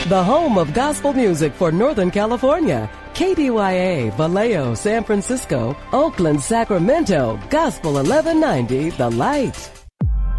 The home of gospel music for Northern California. KBYA, Vallejo, San Francisco, Oakland, Sacramento, Gospel 1190, The Light.